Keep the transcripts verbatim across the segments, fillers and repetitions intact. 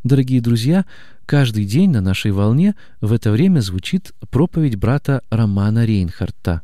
Дорогие друзья, каждый день на нашей волне в это время звучит проповедь брата Романа Рейнхарта.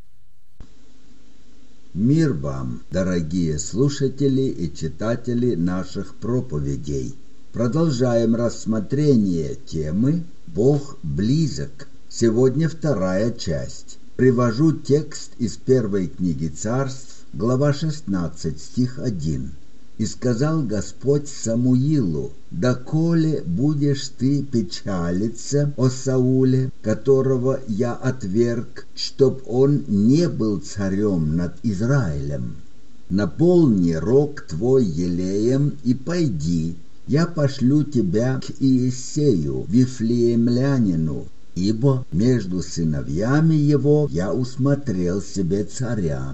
Мир вам, дорогие слушатели и читатели наших проповедей. Продолжаем рассмотрение темы «Бог близок». Сегодня вторая часть. Привожу текст из первой книги Царств, глава шестнадцать, стих один. «И сказал Господь Самуилу: доколе будешь ты печалиться о Сауле, которого я отверг, чтоб он не был царем над Израилем? Наполни рог твой елеем и пойди, я пошлю тебя к Иессею, вифлеемлянину, ибо между сыновьями его я усмотрел себе царя».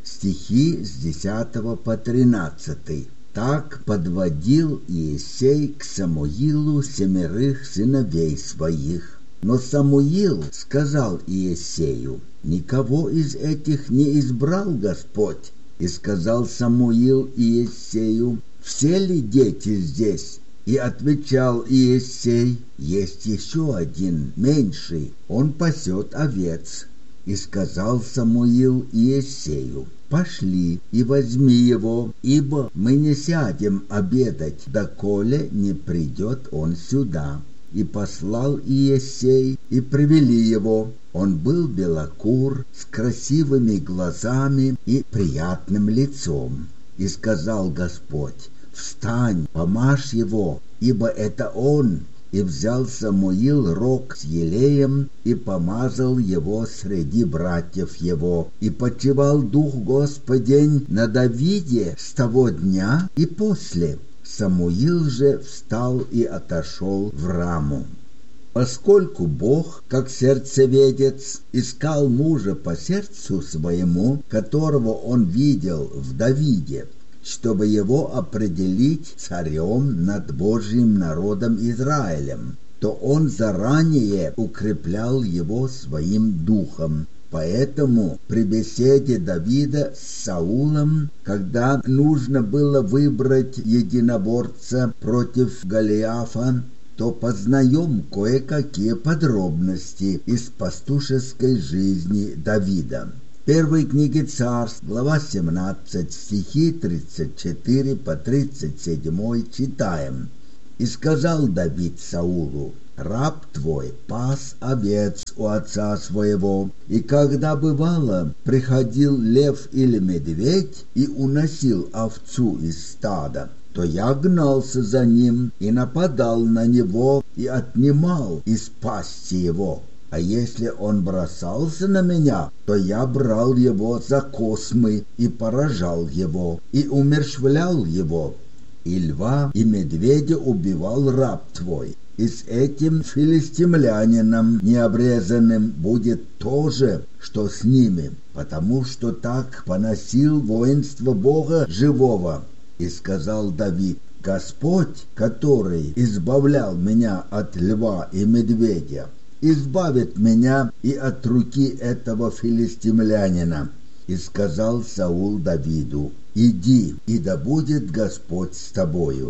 Стихи с десятого по тринадцатый. Так подводил Иессей к Самуилу семерых сыновей своих. Но Самуил сказал Иессею: «Никого из этих не избрал Господь». И сказал Самуил Иессею: «Все ли дети здесь?» И отвечал Иессей: «Есть еще один, меньший, он пасет овец». И сказал Самуил Иессею: «Пошли и возьми его, ибо мы не сядем обедать, доколе не придет он сюда». И послал Иессей, и привели его. Он был белокур, с красивыми глазами и приятным лицом. И сказал Господь: «Встань, помажь его, ибо это он». И взял Самуил рог с елеем и помазал его среди братьев его. И почивал Дух Господень на Давиде с того дня и после. Самуил же встал и отошел в Раму. Поскольку Бог, как сердцеведец, искал мужа по сердцу своему, которого он видел в Давиде, чтобы его определить царем над Божьим народом Израилем, то он заранее укреплял его своим духом. Поэтому при беседе Давида с Саулом, когда нужно было выбрать единоборца против Голиафа, то познаем кое-какие подробности из пастушеской жизни Давида. В первой книге Царств, глава семнадцать, стихи тридцать четыре по тридцать семь читаем: «И сказал Давид Саулу: раб твой пас овец у отца своего, и когда бывало, приходил лев или медведь и уносил овцу из стада, то я гнался за ним и нападал на него и отнимал из пасти его. А если он бросался на меня, то я брал его за космы и поражал его, и умерщвлял его. И льва, и медведя убивал раб твой. И с этим филистимлянином необрезанным будет то же, что с ними, потому что так поносил воинство Бога живого». И сказал Давид: «Господь, который избавлял меня от льва и медведя, избавит меня и от руки этого филистимлянина». И сказал Саул Давиду: «Иди, и да будет Господь с тобою».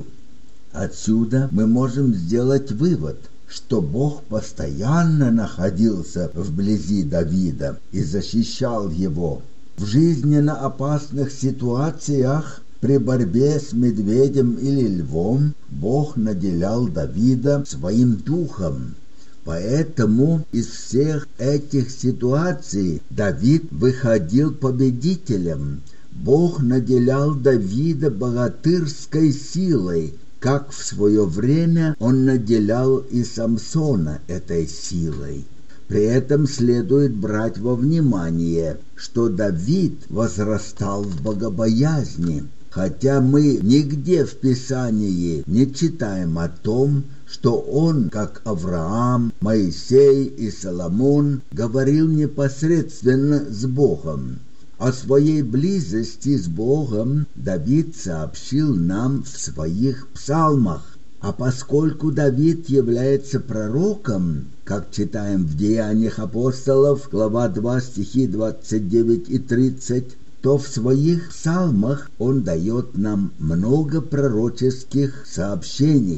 Отсюда мы можем сделать вывод, что Бог постоянно находился вблизи Давида и защищал его. В жизненно опасных ситуациях при борьбе с медведем или львом Бог наделял Давида своим духом. Поэтому из всех этих ситуаций Давид выходил победителем. Бог наделял Давида богатырской силой, как в свое время он наделял и Самсона этой силой. При этом следует брать во внимание, что Давид возрастал в богобоязни, хотя мы нигде в Писании не читаем о том, что он, как Авраам, Моисей и Соломон, говорил непосредственно с Богом. О своей близости с Богом Давид сообщил нам в своих псалмах. А поскольку Давид является пророком, как читаем в Деяниях апостолов, глава два, стихи двадцать девять и тридцать, то в своих псалмах он дает нам много пророческих сообщений.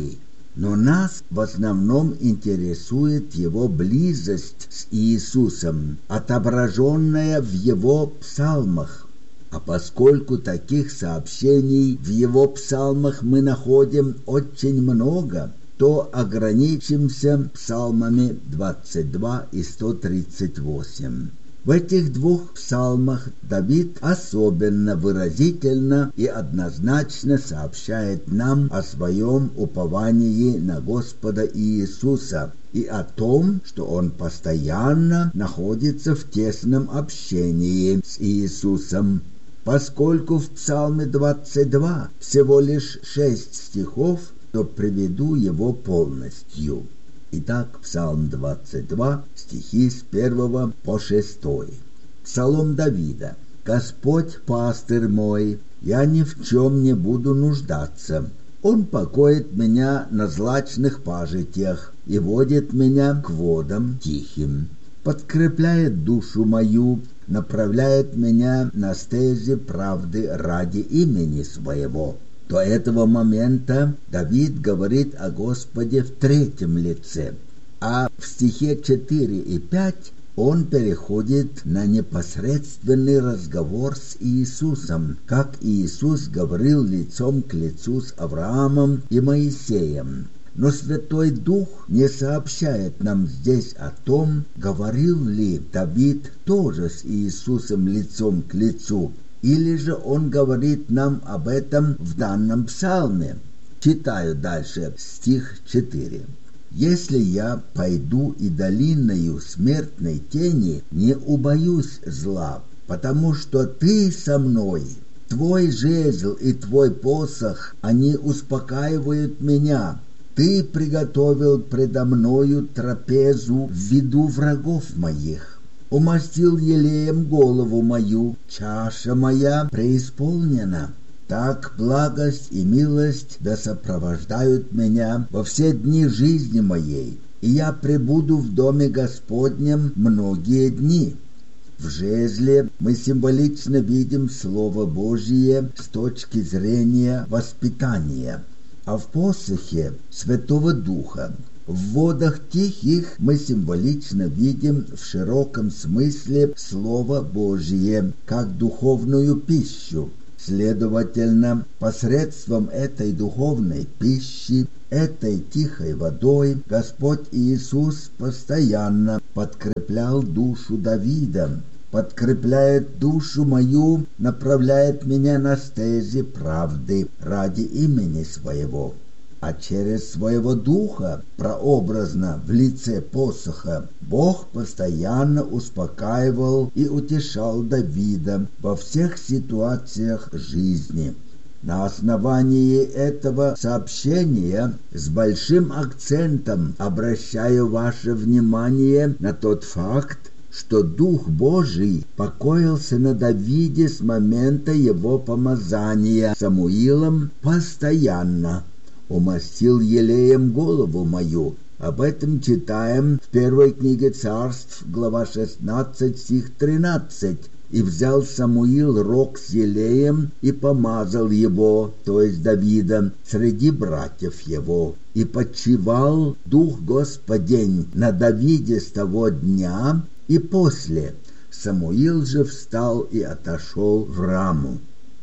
Но нас в основном интересует его близость с Иисусом, отображенная в его псалмах. А поскольку таких сообщений в его псалмах мы находим очень много, то ограничимся псалмами двадцать два и сто тридцать восемь. В этих двух псалмах Давид особенно выразительно и однозначно сообщает нам о своем уповании на Господа Иисуса и о том, что он постоянно находится в тесном общении с Иисусом. Поскольку в псалме двадцать два всего лишь шесть стихов, то приведу его полностью. Итак, Псалм двадцать два, стихи с первого по шестой. Псалом Давида. «Господь пастырь мой, я ни в чем не буду нуждаться. Он покоит меня на злачных пажитях и водит меня к водам тихим. Подкрепляет душу мою, направляет меня на стези правды ради имени своего». До этого момента Давид говорит о Господе в третьем лице, а в стихе четыре и пять он переходит на непосредственный разговор с Иисусом, как Иисус говорил лицом к лицу с Авраамом и Моисеем. Но Святой Дух не сообщает нам здесь о том, говорил ли Давид тоже с Иисусом лицом к лицу, или же он говорит нам об этом в данном псалме. Читаю дальше стих четыре. «Если я пойду и долиною смертной тени, не убоюсь зла, потому что ты со мной. Твой жезл и твой посох, они успокаивают меня. Ты приготовил предо мною трапезу в виду врагов моих. Умастил елеем голову мою, чаша моя преисполнена. Так благость и милость да сопровождают меня во все дни жизни моей, и я пребуду в доме Господнем многие дни». В жезле мы символично видим Слово Божие с точки зрения воспитания, а в посохе Святого Духа. В водах тихих мы символично видим в широком смысле Слово Божие, как духовную пищу. Следовательно, посредством этой духовной пищи, этой тихой водой, Господь Иисус постоянно подкреплял душу Давида. «Подкрепляет душу мою, направляет меня на стези правды ради имени своего». А через своего духа, прообразно в лице посоха, Бог постоянно успокаивал и утешал Давида во всех ситуациях жизни. На основании этого сообщения с большим акцентом обращаю ваше внимание на тот факт, что Дух Божий покоился на Давиде с момента его помазания Самуилом постоянно. «Умастил елеем голову мою». Об этом читаем в первой книге Царств, глава шестнадцать, стих тринадцать. «И взял Самуил рог с елеем и помазал его, то есть Давида, среди братьев его. И почивал Дух Господень на Давиде с того дня и после. Самуил же встал и отошел в Раму».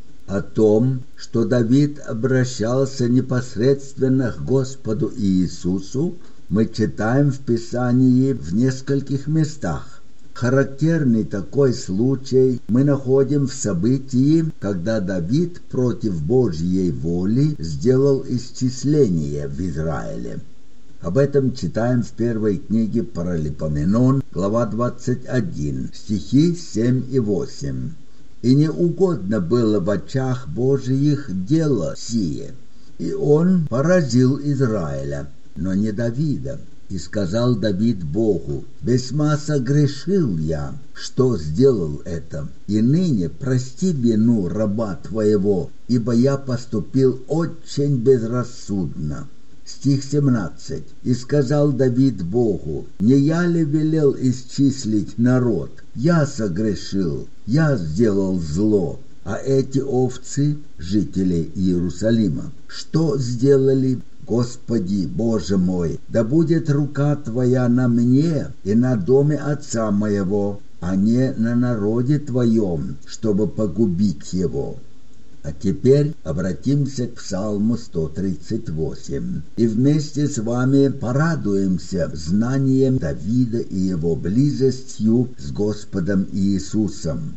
О том, что Давид обращался непосредственно к Господу Иисусу, мы читаем в Писании в нескольких местах. Характерный такой случай мы находим в событии, когда Давид против Божьей воли сделал исчисление в Израиле. Об этом читаем в первой книге Паралипоменон, глава двадцать один, стихи семь и восемь. «И не угодно было в очах Божиих дело сие, и он поразил Израиля, но не Давида. И сказал Давид Богу: весьма согрешил я, что сделал это, и ныне прости вину раба твоего, ибо я поступил очень безрассудно». Стих семнадцать. «И сказал Давид Богу: не я ли велел исчислить народ? Я согрешил, я сделал зло, а эти овцы, жители Иерусалима, что сделали? Господи, Боже мой, да будет рука Твоя на мне и на доме отца моего, а не на народе Твоем, чтобы погубить его». А теперь обратимся к Псалму сто тридцать восемь и вместе с вами порадуемся знанием Давида и его близостью с Господом Иисусом.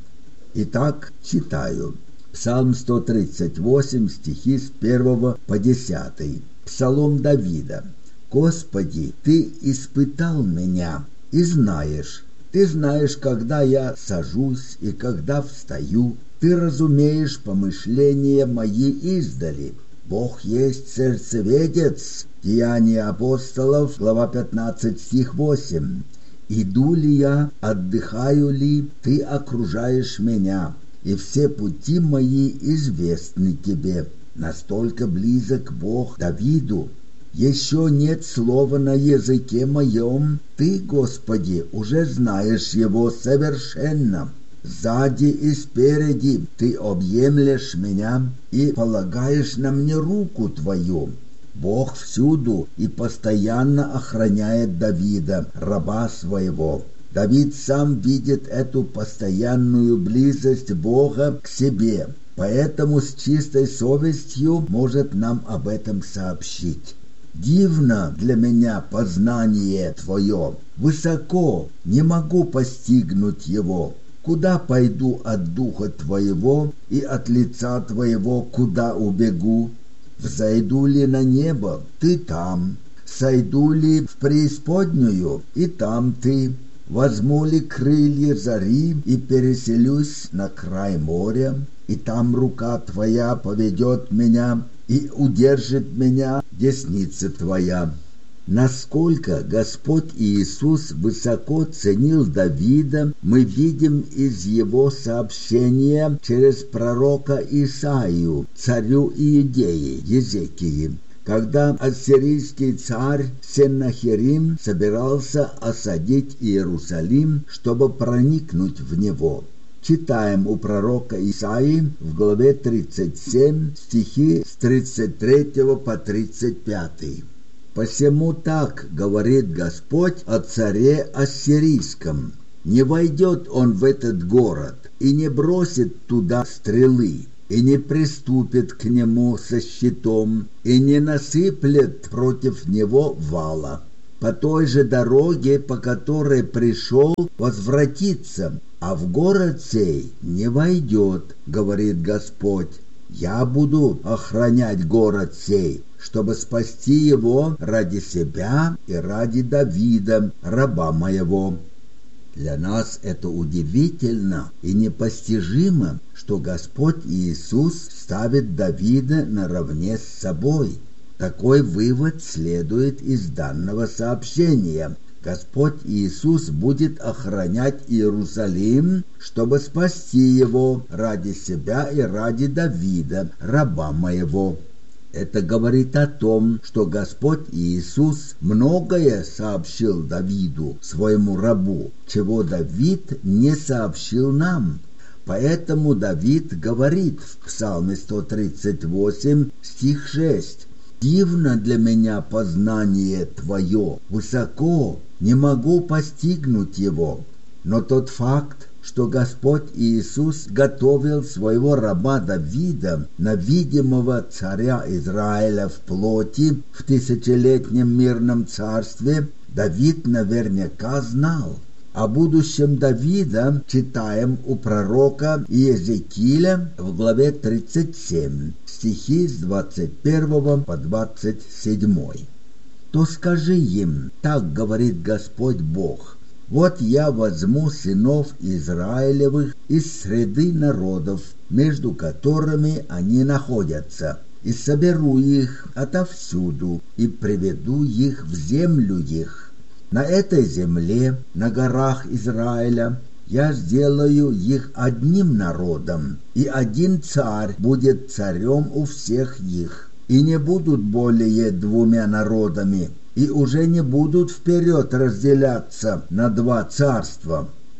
Итак, читаю. Псалм сто тридцать восемь, стихи с первого по десятый. Псалом Давида. «Господи, Ты испытал меня и знаешь. Ты знаешь, когда я сажусь и когда встаю. Ты разумеешь помышления мои издали. Бог есть сердцеведец». Деяния апостолов, глава пятнадцать, стих восемь. «Иду ли я, отдыхаю ли, Ты окружаешь меня, и все пути мои известны Тебе». Настолько близок Бог Давиду. «Еще нет слова на языке моем, Ты, Господи, уже знаешь его совершенно. Сзади и спереди Ты объемлешь меня и полагаешь на мне руку Твою». Бог всюду и постоянно охраняет Давида, раба своего. Давид сам видит эту постоянную близость Бога к себе, поэтому с чистой совестью может нам об этом сообщить. «Дивно для меня познание Твое, высоко, не могу постигнуть его. Куда пойду от духа Твоего и от лица Твоего куда убегу? Взойду ли на небо, Ты там, сойду ли в преисподнюю, и там Ты. Возьму ли крылья зари и переселюсь на край моря, и там рука Твоя поведет меня и удержит меня десница Твоя». Насколько Господь Иисус высоко ценил Давида, мы видим из его сообщения через пророка Исаию, царю Иудеи, Езекии, когда ассирийский царь Сеннахерим собирался осадить Иерусалим, чтобы проникнуть в него. Читаем у пророка Исаии в главе тридцать семь, стихи с тридцать третьего по тридцать пятый. «Посему так говорит Господь о царе ассирийском: не войдет он в этот город, и не бросит туда стрелы, и не приступит к нему со щитом, и не насыплет против него вала. По той же дороге, по которой пришел, возвратится, а в город сей не войдет, говорит Господь. Я буду охранять город сей, чтобы спасти его ради себя и ради Давида, раба моего». Для нас это удивительно и непостижимо, что Господь Иисус ставит Давида наравне с собой. Такой вывод следует из данного сообщения. Господь Иисус будет охранять Иерусалим, чтобы спасти его ради себя и ради Давида, раба моего. Это говорит о том, что Господь Иисус многое сообщил Давиду, своему рабу, чего Давид не сообщил нам. Поэтому Давид говорит в Псалме сто тридцать восемь, стих шесть: «Дивно для меня познание Твое, высоко, не могу постигнуть его». Но тот факт, что Господь Иисус готовил своего раба Давида на видимого царя Израиля в плоти в тысячелетнем мирном царстве, Давид наверняка знал. О будущем Давида читаем у пророка Иезекииля в главе тридцать семь, стихи с двадцать первого по двадцать седьмой. «То скажи им, так говорит Господь Бог: вот я возьму сынов Израилевых из среды народов, между которыми они находятся, и соберу их отовсюду, и приведу их в землю их. На этой земле, на горах Израиля, я сделаю их одним народом, и один царь будет царем у всех их, и не будут более двумя народами, и уже не будут вперед разделяться на два царства.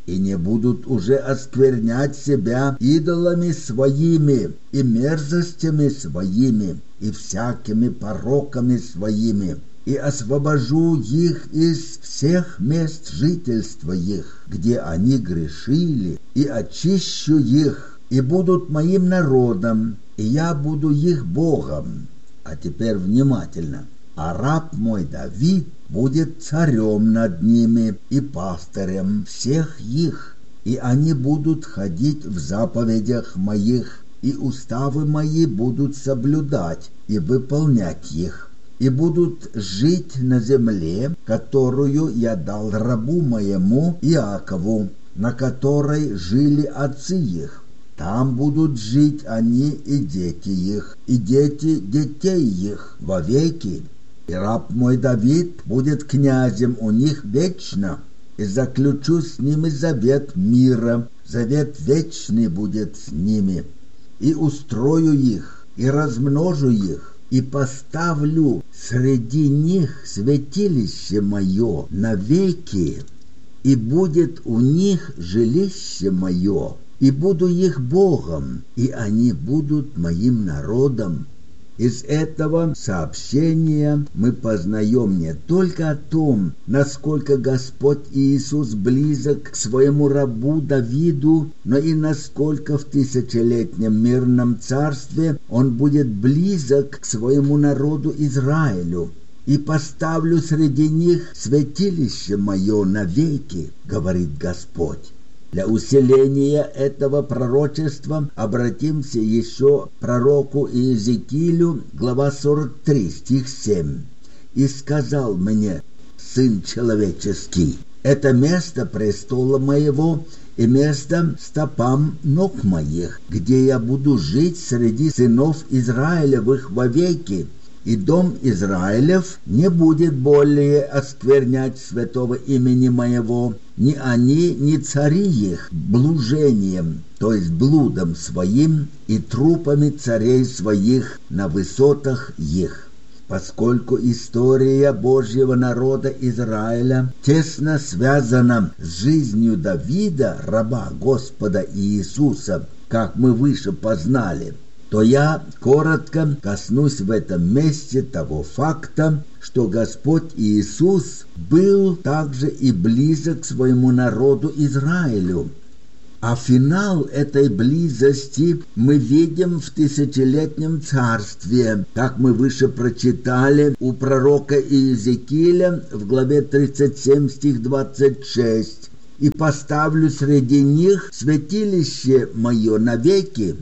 и не будут уже осквернять себя идолами своими и мерзостями своими и всякими пороками своими, и освобожу их из всех мест жительства их, где они грешили, и очищу их, и будут моим народом, и я буду их Богом. А теперь внимательно. А раб мой Давид будет царем над ними и пастырем всех их, и они будут ходить в заповедях моих, и уставы мои будут соблюдать и выполнять их, и будут жить на земле, которую я дал рабу моему Иакову, на которой жили отцы их. Там будут жить они и дети их, и дети детей их вовеки. И раб мой Давид будет князем у них вечно, и заключу с ними завет мира, завет вечный будет с ними, и устрою их, и размножу их, и поставлю среди них святилище мое навеки, и будет у них жилище мое, и буду их Богом, и они будут моим народом. Из этого сообщения мы познаем не только о том, насколько Господь Иисус близок к своему рабу Давиду, но и насколько в тысячелетнем мирном царстве Он будет близок к своему народу Израилю. «И поставлю среди них святилище мое навеки», — говорит Господь. Для усиления этого пророчества обратимся еще к пророку Иезекиилю, глава сорок три, стих семь. «И сказал мне, сын человеческий, это место престола моего и место стопам ног моих, где я буду жить среди сынов Израилевых вовеки. И дом Израилев не будет более осквернять святого имени моего, ни они, ни цари их, блужением, то есть блудом своим, и трупами царей своих на высотах их». Поскольку история Божьего народа Израиля тесно связана с жизнью Давида, раба Господа Иисуса, как мы выше познали, то я коротко коснусь в этом месте того факта, что Господь Иисус был также и близок к своему народу Израилю. А финал этой близости мы видим в тысячелетнем царстве, как мы выше прочитали у пророка Иезекииля в главе тридцать семь, стих двадцать шесть. «И поставлю среди них святилище мое навеки».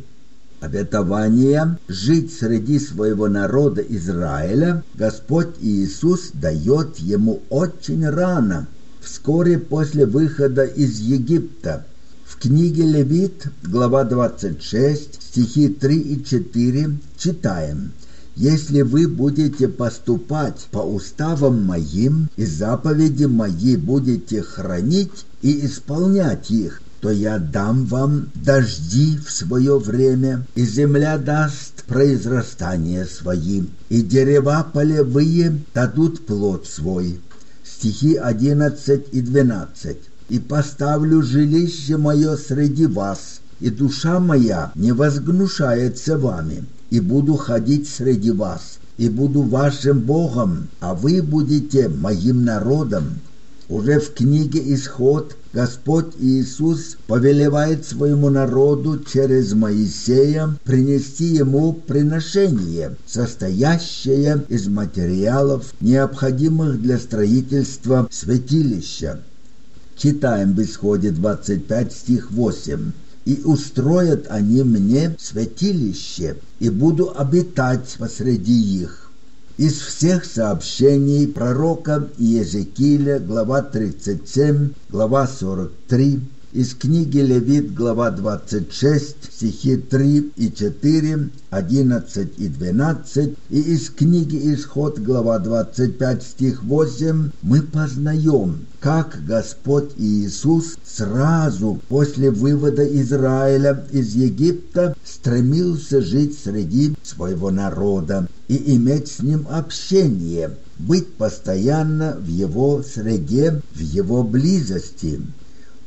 Обетование жить среди своего народа Израиля Господь Иисус дает ему очень рано, вскоре после выхода из Египта. В книге Левит, глава двадцать шесть, стихи три и четыре читаем: «Если вы будете поступать по уставам моим и заповеди мои будете хранить и исполнять их, то я дам вам дожди в свое время, и земля даст произрастание свои, и дерева полевые дадут плод свой». Стихи одиннадцать и двенадцать. «И поставлю жилище мое среди вас, и душа моя не возгнушается вами, и буду ходить среди вас, и буду вашим Богом, а вы будете моим народом». Уже в книге «Исход» Господь Иисус повелевает своему народу через Моисея принести ему приношение, состоящее из материалов, необходимых для строительства святилища. Читаем в Исходе двадцать пять, стих восемь. «И устроят они мне святилище, и буду обитать посреди их». Из всех сообщений пророка Иезекииля, глава тридцать семь, глава сорок три, из книги Левит, глава двадцать шесть, стихи три и четыре, одиннадцать и двенадцать, и из книги Исход, глава двадцать пять, стих восемь, мы познаем, как Господь Иисус сразу после вывода Израиля из Египта стремился жить среди своего народа и иметь с ним общение, быть постоянно в его среде, в его близости.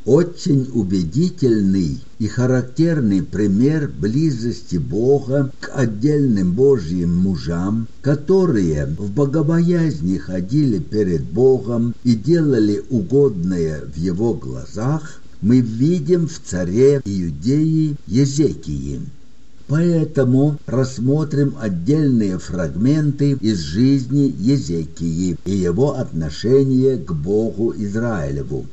Очень убедительный и характерный пример близости Бога к отдельным Божьим мужам, которые в богобоязни ходили перед Богом и делали угодное в Его глазах, мы видим в царе Иудеи Езекии. Поэтому рассмотрим отдельные фрагменты из жизни Езекии и его отношение к Богу Израилеву.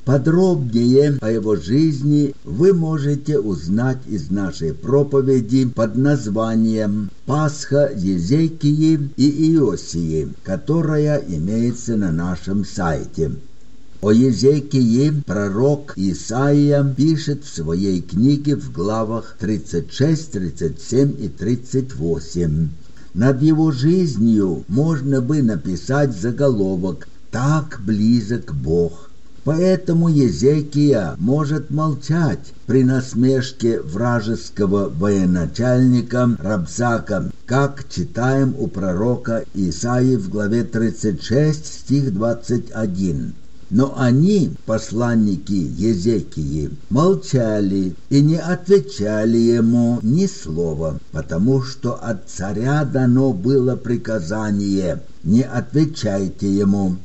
Подробнее о его жизни вы можете узнать из нашей проповеди под названием «Пасха Езекии и Иосии», которая имеется на нашем сайте. О Езекии пророк Исаия пишет в своей книге в главах тридцать шесть, тридцать семь и тридцать восемь. Над его жизнью можно бы написать заголовок «Так близок Бог». Поэтому Езекия может молчать при насмешке вражеского военачальника Рабсака, как читаем у пророка Исаии в главе тридцать шесть, стих двадцать один. Но они, посланники Езекии, молчали и не отвечали ему ни слова, потому что от царя дано было приказание «не отвечайте ему».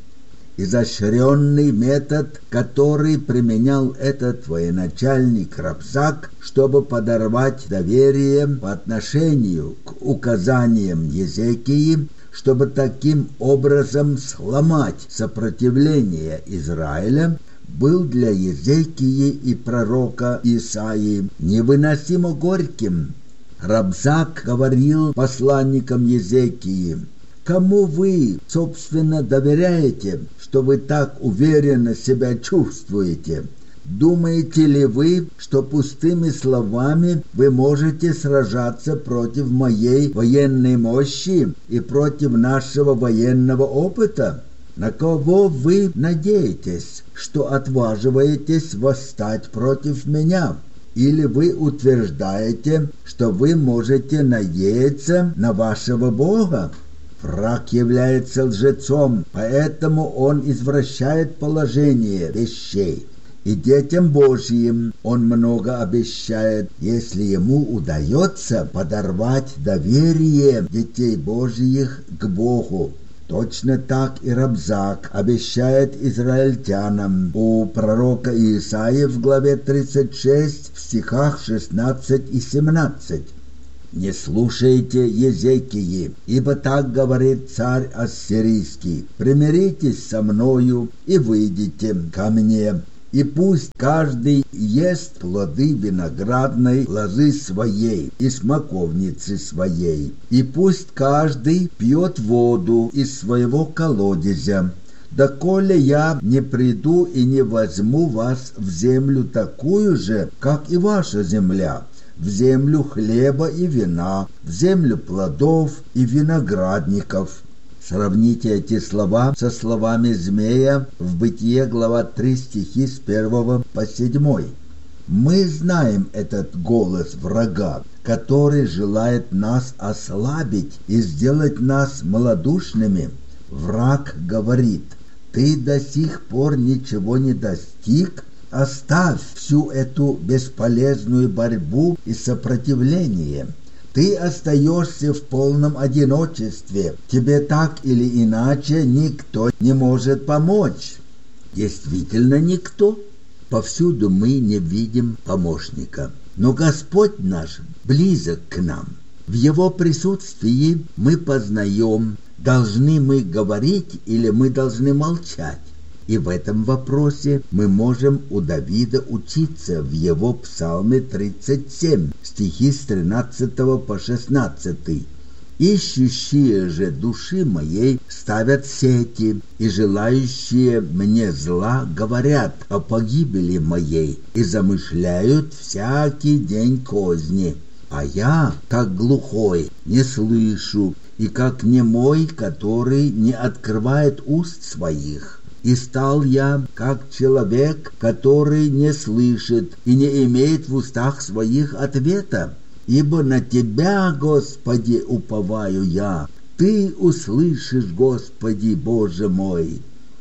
Изощренный метод, который применял этот военачальник Рабсак, чтобы подорвать доверие по отношению к указаниям Езекии, чтобы таким образом сломать сопротивление Израиля, был для Езекии и пророка Исаии невыносимо горьким. Рабсак говорил посланникам Езекии: «Кому вы, собственно, доверяете, что вы так уверенно себя чувствуете? Думаете ли вы, что пустыми словами вы можете сражаться против моей военной мощи и против нашего военного опыта? На кого вы надеетесь, что отваживаетесь восстать против меня? Или вы утверждаете, что вы можете надеяться на вашего Бога? Враг является лжецом, поэтому он извращает положение вещей. И детям Божьим он много обещает, если ему удается подорвать доверие детей Божьих к Богу. Точно так и Рабсак обещает израильтянам у пророка Исаии в главе тридцать шесть в стихах шестнадцать и семнадцать. «Не слушайте Езекии, ибо так говорит царь ассирийский: примиритесь со мною и выйдите ко мне, и пусть каждый ест плоды виноградной лозы своей и смоковницы своей, и пусть каждый пьет воду из своего колодезя, доколе я не приду и не возьму вас в землю такую же, как и ваша земля, в землю хлеба и вина, в землю плодов и виноградников». Сравните эти слова со словами змея в Бытие, глава три, стихи с первого по седьмой. Мы знаем этот голос врага, который желает нас ослабить и сделать нас малодушными. Враг говорит: «Ты до сих пор ничего не достиг? Оставь всю эту бесполезную борьбу и сопротивление. Ты остаешься в полном одиночестве. Тебе так или иначе никто не может помочь». Действительно, никто. Повсюду мы не видим помощника. Но Господь наш близок к нам. В Его присутствии мы познаем, должны мы говорить или мы должны молчать. И в этом вопросе мы можем у Давида учиться в его псалме тридцать семь, стихи с тринадцатого по шестнадцатый. «Ищущие же души моей ставят сети, и желающие мне зла говорят о погибели моей, и замышляют всякий день козни. А я, как глухой, не слышу, и как немой, который не открывает уст своих. И стал я, как человек, который не слышит и не имеет в устах своих ответа. Ибо на Тебя, Господи, уповаю я. Ты услышишь, Господи, Боже мой».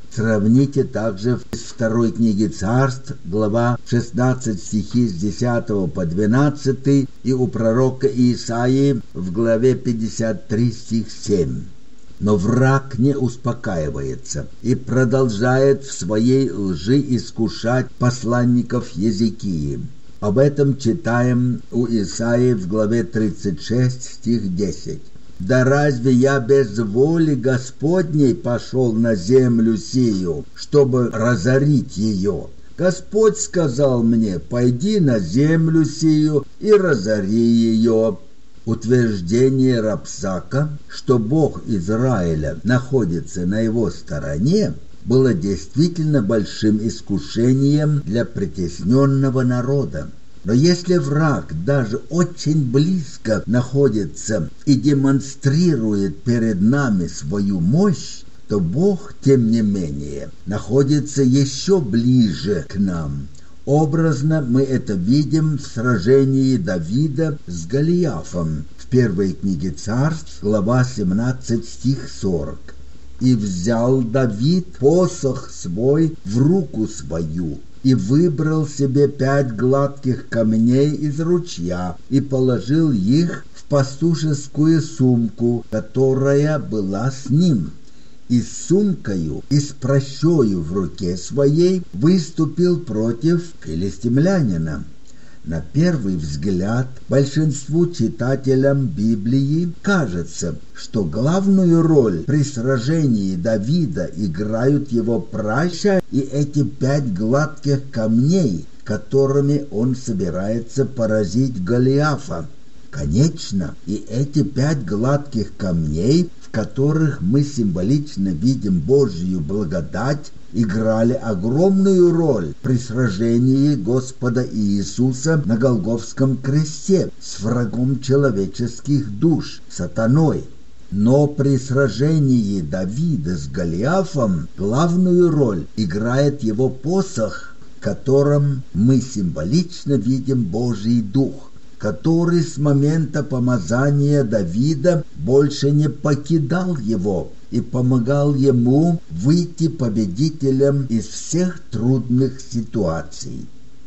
Сравните также с второй книги Царств, глава шестнадцать, стихи с десятого по двенадцатый, и у пророка Исаии в главе пятьдесят три, стих семь. Но враг не успокаивается и продолжает в своей лжи искушать посланников Езекии. Об этом читаем у Исаии в главе тридцать шесть, стих десять. «Да разве я без воли Господней пошел на землю сию, чтобы разорить ее? Господь сказал мне: пойди на землю сию и разори ее». Утверждение Рабсака, что Бог Израиля находится на его стороне, было действительно большим искушением для притесненного народа. Но если враг даже очень близко находится и демонстрирует перед нами свою мощь, то Бог, тем не менее, находится еще ближе к нам. Образно мы это видим в сражении Давида с Голиафом в первой книге Царств, глава семнадцать, стих сорок. «И взял Давид посох свой в руку свою, и выбрал себе пять гладких камней из ручья, и положил их в пастушескую сумку, которая была с ним. И с сумкою, и с пращою в руке своей выступил против филистимлянина». На первый взгляд большинству читателям Библии кажется, что главную роль при сражении Давида играют его праща и эти пять гладких камней, которыми он собирается поразить Голиафа. Конечно, и эти пять гладких камней, в которых мы символично видим Божью благодать, играли огромную роль при сражении Господа Иисуса на Голгофском кресте с врагом человеческих душ, сатаной. Но при сражении Давида с Голиафом главную роль играет его посох, в котором мы символично видим Божий Дух, который с момента помазания Давида больше не покидал его и помогал ему выйти победителем из всех трудных ситуаций.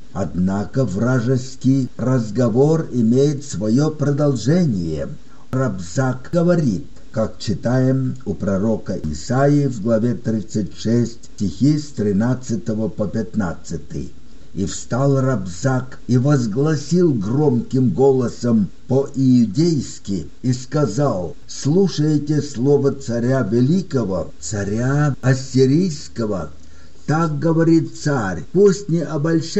Однако вражеский разговор имеет свое продолжение. Рабсак говорит, как читаем у пророка Исаии в главе тридцать шесть, стихи с тринадцатого по пятнадцатый. «И встал Рабсак и возгласил громким голосом по-иудейски и сказал: слушайте слово царя великого, царя ассирийского. Так говорит царь: пусть не обольщается